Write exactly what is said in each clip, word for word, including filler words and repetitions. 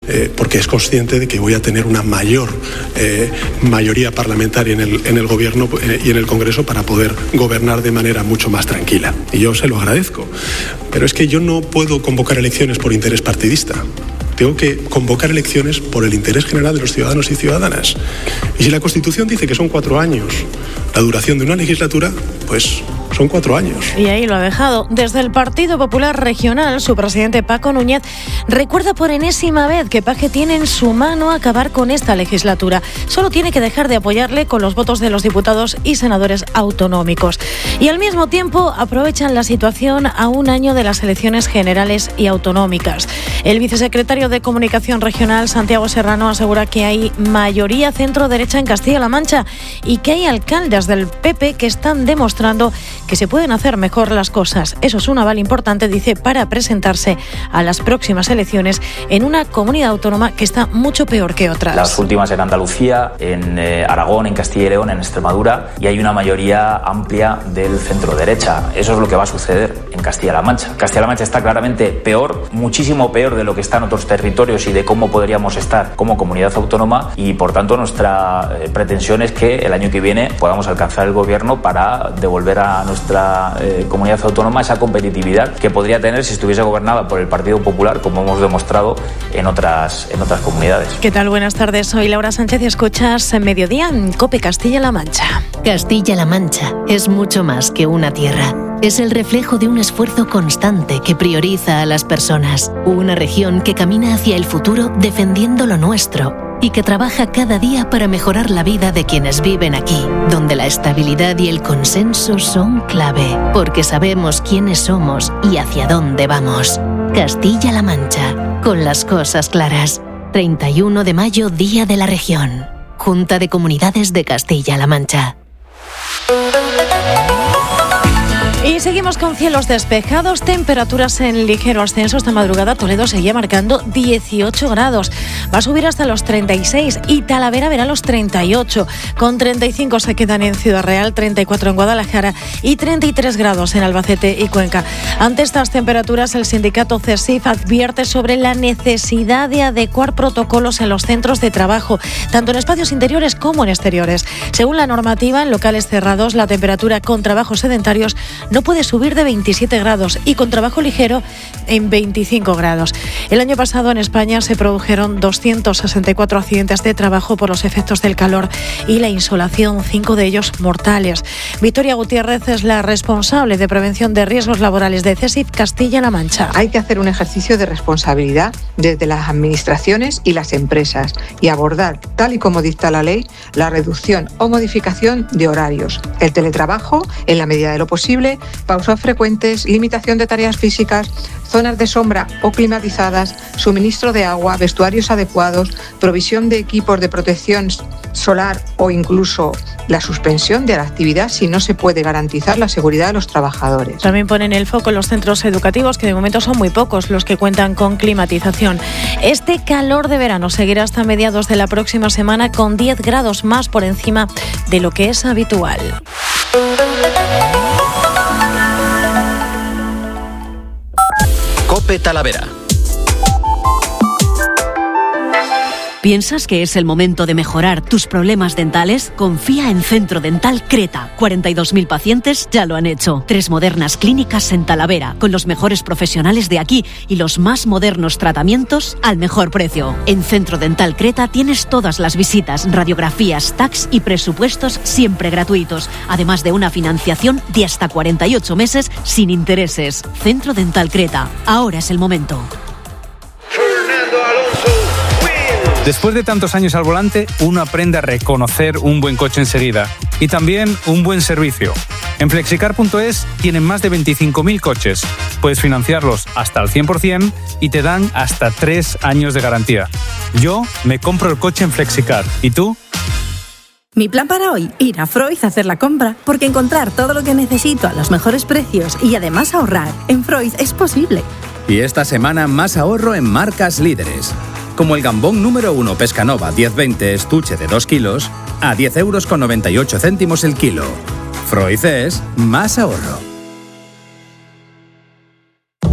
eh, porque es consciente de que voy a tener una mayor eh, mayoría parlamentaria en el, en el Gobierno eh, y en el Congreso para poder gobernar de manera mucho más tranquila. Y yo se lo agradezco. Pero es que yo no puedo convocar elecciones por interés partidista. Tengo que convocar elecciones por el interés general de los ciudadanos y ciudadanas. Y si la Constitución dice que son cuatro años la duración de una legislatura, pues son cuatro años. Y ahí lo ha dejado. Desde el Partido Popular Regional, su presidente Paco Núñez recuerda por enésima vez que Paje tiene en su mano acabar con esta legislatura. Solo tiene que dejar de apoyarle con los votos de los diputados y senadores autonómicos. Y al mismo tiempo aprovechan la situación a un año de las elecciones generales y autonómicas. El vicesecretario de Comunicación Regional, Santiago Serrano, asegura que hay mayoría centro-derecha en Castilla-La Mancha y que hay alcaldes del P P que están demostrando que se pueden hacer mejor las cosas. Eso es un aval importante, dice, para presentarse a las próximas elecciones en una comunidad autónoma que está mucho peor que otras. Las últimas en Andalucía, en eh, Aragón, en Castilla y León, en Extremadura, y hay una mayoría amplia del centro-derecha. Eso es lo que va a suceder en Castilla-La Mancha. Castilla-La Mancha está claramente peor, muchísimo peor de lo que está en otros territorios y de cómo podríamos estar como comunidad autónoma, y por tanto nuestra eh, pretensión es que el año que viene podamos alcanzar el gobierno para devolver a nuestra eh, comunidad autónoma esa competitividad que podría tener si estuviese gobernada por el Partido Popular, como hemos demostrado en otras, en otras comunidades. ¿Qué tal? Buenas tardes, soy Laura Sánchez y escuchas en Mediodía en COPE Castilla-La Mancha. Castilla-La Mancha es mucho más que una tierra. Es el reflejo de un esfuerzo constante que prioriza a las personas. Una región que camina hacia el futuro defendiendo lo nuestro y que trabaja cada día para mejorar la vida de quienes viven aquí, donde la estabilidad y el consenso son clave, porque sabemos quiénes somos y hacia dónde vamos. Castilla-La Mancha, con las cosas claras. treinta y uno de mayo, Día de la Región. Junta de Comunidades de Castilla-La Mancha. Y seguimos con cielos despejados, temperaturas en ligero ascenso. Esta madrugada Toledo seguía marcando dieciocho grados. Va a subir hasta los treinta y seis y Talavera verá los treinta y ocho. Con treinta y cinco se quedan en Ciudad Real, treinta y cuatro en Guadalajara y treinta y tres grados en Albacete y Cuenca. Ante estas temperaturas, el sindicato CESIF advierte sobre la necesidad de adecuar protocolos en los centros de trabajo, tanto en espacios interiores como en exteriores. Según la normativa, en locales cerrados, la temperatura con trabajos sedentarios no puede subir de veintisiete grados y con trabajo ligero en veinticinco grados. El año pasado en España se produjeron doscientos sesenta y cuatro accidentes de trabajo por los efectos del calor y la insolación, cinco de ellos mortales. Victoria Gutiérrez es la responsable de prevención de riesgos laborales de CESIF Castilla-La Mancha. Hay que hacer un ejercicio de responsabilidad desde las administraciones y las empresas y abordar, tal y como dicta la ley, la reducción o modificación de horarios, el teletrabajo en la medida de lo posible, pausas frecuentes, limitación de tareas físicas, zonas de sombra o climatizadas, suministro de agua, vestuarios adecuados, provisión de equipos de protección solar o incluso la suspensión de la actividad si no se puede garantizar la seguridad de los trabajadores. También ponen el foco en los centros educativos, que de momento son muy pocos los que cuentan con climatización. Este calor de verano seguirá hasta mediados de la próxima semana con diez grados más por encima de lo que es habitual. COPE Talavera. ¿Piensas que es el momento de mejorar tus problemas dentales? Confía en Centro Dental Creta. cuarenta y dos mil pacientes ya lo han hecho. Tres modernas clínicas en Talavera, con los mejores profesionales de aquí y los más modernos tratamientos al mejor precio. En Centro Dental Creta tienes todas las visitas, radiografías, tax y presupuestos siempre gratuitos, además de una financiación de hasta cuarenta y ocho meses sin intereses. Centro Dental Creta. Ahora es el momento. Después de tantos años al volante, uno aprende a reconocer un buen coche enseguida y también un buen servicio. En flexicar punto es tienen más de veinticinco mil coches. Puedes financiarlos hasta el cien por ciento y te dan hasta tres años de garantía. Yo me compro el coche en Flexicar. ¿Y tú? Mi plan para hoy, ir a Freud a hacer la compra, porque encontrar todo lo que necesito a los mejores precios y además ahorrar en Freud es posible. Y esta semana más ahorro en marcas líderes, como el gambón número uno Pescanova diez veinte estuche de dos kilos a diez euros con noventa y ocho céntimos el kilo. Freud es más ahorro.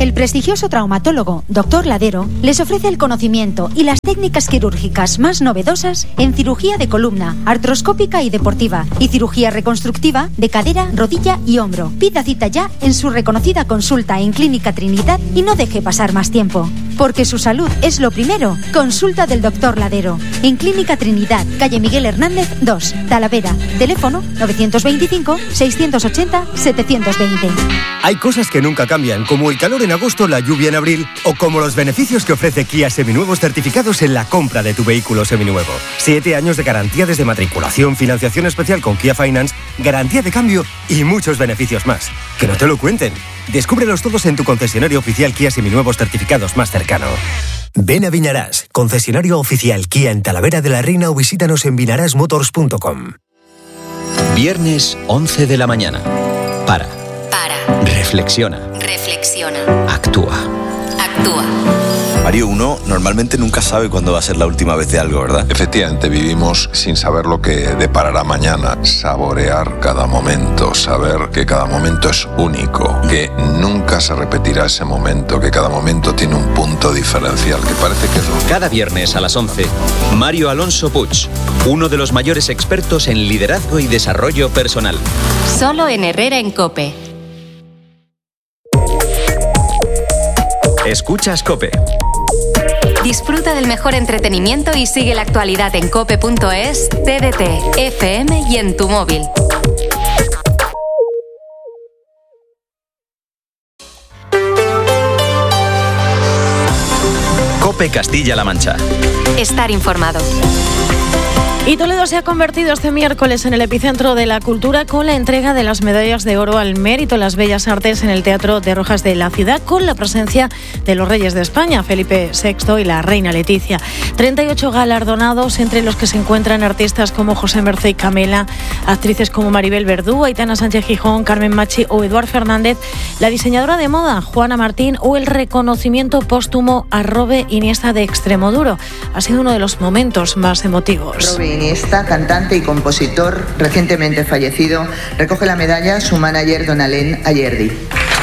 El prestigioso traumatólogo doctor Ladero les ofrece el conocimiento y las técnicas quirúrgicas más novedosas en cirugía de columna, artroscópica y deportiva, y cirugía reconstructiva de cadera, rodilla y hombro. Pida cita ya en su reconocida consulta en Clínica Trinidad y no deje pasar más tiempo. Porque su salud es lo primero. Consulta del doctor Ladero. En Clínica Trinidad, calle Miguel Hernández dos, Talavera. Teléfono novecientos veinticinco, seiscientos ochenta, setecientos veinte. Hay cosas que nunca cambian, como el calor en agosto, la lluvia en abril, o como los beneficios que ofrece Kia Seminuevos certificados en la compra de tu vehículo seminuevo. Siete años de garantía desde matriculación, financiación especial con Kia Finance, garantía de cambio y muchos beneficios más. Que no te lo cuenten. Descúbrelos todos en tu concesionario oficial Kia Seminuevos certificados más cercano. Ven a Vinarás, concesionario oficial Kia en Talavera de la Reina, o visítanos en vinarás motors punto com. Viernes once de la mañana. Para. Para. Reflexiona. Reflexiona. Actúa. Actúa. Mario, uno normalmente nunca sabe cuándo va a ser la última vez de algo, ¿verdad? Efectivamente, vivimos sin saber lo que deparará mañana. Saborear cada momento, saber que cada momento es único, que nunca se repetirá ese momento, que cada momento tiene un punto diferencial, que parece que es lo... Cada viernes a las once, Mario Alonso Puig, uno de los mayores expertos en liderazgo y desarrollo personal. Solo en Herrera en COPE. Escuchas COPE. Disfruta del mejor entretenimiento y sigue la actualidad en cope punto es, T D T, F M y en tu móvil. COPE Castilla-La Mancha. Estar informado. Y Toledo se ha convertido este miércoles en el epicentro de la cultura con la entrega de las medallas de oro al mérito en las bellas artes en el Teatro de Rojas de la ciudad, con la presencia de los reyes de España, Felipe sexto y la reina Leticia. treinta y ocho galardonados, entre los que se encuentran artistas como José Mercé y Camela, actrices como Maribel Verdú, Aitana Sánchez Gijón, Carmen Machi o Eduard Fernández, la diseñadora de moda Juana Martín o el reconocimiento póstumo a Robe Iniesta de Extremoduro. Ha sido uno de los momentos más emotivos. Robe Iniesta, cantante y compositor recientemente fallecido, recoge la medalla su manager Don Alén Ayerdi.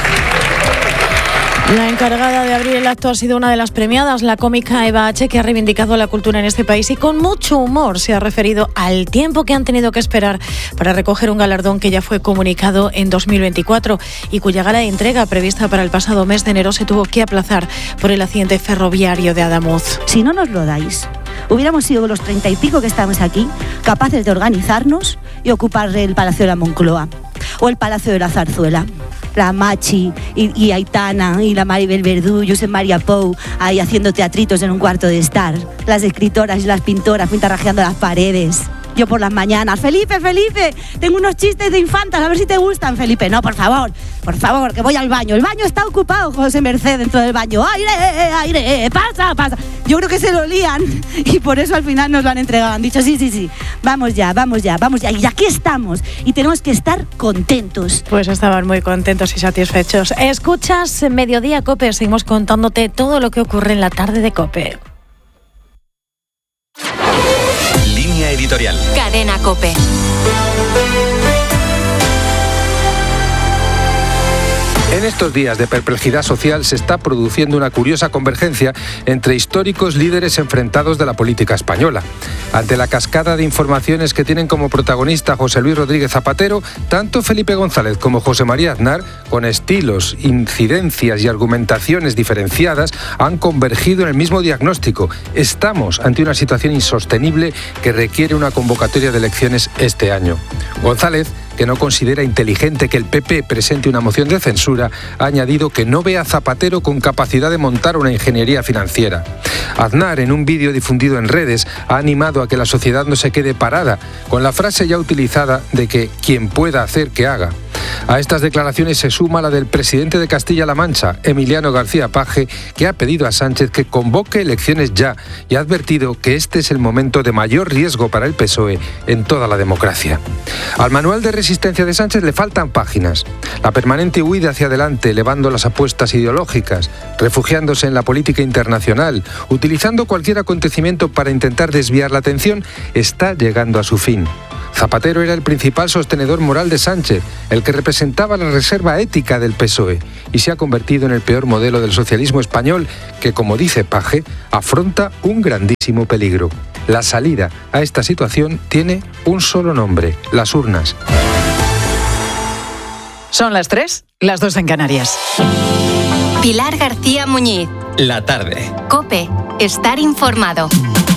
La encargada de abrir el acto ha sido una de las premiadas, la cómica Eva H., que ha reivindicado la cultura en este país y con mucho humor se ha referido al tiempo que han tenido que esperar para recoger un galardón que ya fue comunicado en dos mil veinticuatro y cuya gala de entrega prevista para el pasado mes de enero se tuvo que aplazar por el accidente ferroviario de Adamuz. Si no nos lo dais, hubiéramos sido los treinta y pico que estamos aquí capaces de organizarnos y ocupar el Palacio de la Moncloa o el Palacio de la Zarzuela. La Machi y, y Aitana y la Maribel Verdú, Josep María Pou ahí haciendo teatritos en un cuarto de estar. Las escritoras y las pintoras pintarrajeando las paredes. Yo por las mañanas, Felipe, Felipe, tengo unos chistes de infantas, a ver si te gustan, Felipe. No, por favor, por favor, que voy al baño. El baño está ocupado, José Merced, dentro del baño. Aire, aire, pasa, pasa. Yo creo que se lo lían y por eso al final nos lo han entregado. Han dicho, sí, sí, sí, vamos ya, vamos ya, vamos ya. Y aquí estamos y tenemos que estar contentos. Pues estaban muy contentos y satisfechos. Escuchas Mediodía COPE, seguimos contándote todo lo que ocurre en la tarde de COPE. Línea editorial. Cadena COPE. En estos días de perplejidad social se está produciendo una curiosa convergencia entre históricos líderes enfrentados de la política española. Ante la cascada de informaciones que tienen como protagonista José Luis Rodríguez Zapatero, tanto Felipe González como José María Aznar, con estilos, incidencias y argumentaciones diferenciadas, han convergido en el mismo diagnóstico. Estamos ante una situación insostenible que requiere una convocatoria de elecciones este año. González, que no considera inteligente que el P P presente una moción de censura, ha añadido que no ve a Zapatero con capacidad de montar una ingeniería financiera. Aznar, en un vídeo difundido en redes, ha animado a que la sociedad no se quede parada, con la frase ya utilizada de que quien pueda hacer que haga. A estas declaraciones se suma la del presidente de Castilla-La Mancha, Emiliano García Paje, que ha pedido a Sánchez que convoque elecciones ya y ha advertido que este es el momento de mayor riesgo para el P S O E en toda la democracia. Al manual de resistencia de Sánchez le faltan páginas. La permanente huida hacia adelante, elevando las apuestas ideológicas, refugiándose en la política internacional, utilizando cualquier acontecimiento para intentar desviar la atención, está llegando a su fin. Zapatero era el principal sostenedor moral de Sánchez, el que representaba la reserva ética del P S O E, y se ha convertido en el peor modelo del socialismo español que, como dice Page, afronta un grandísimo peligro. La salida a esta situación tiene un solo nombre: las urnas. Son las tres, las dos en Canarias. Pilar García Muñiz. La tarde. COPE. Estar informado.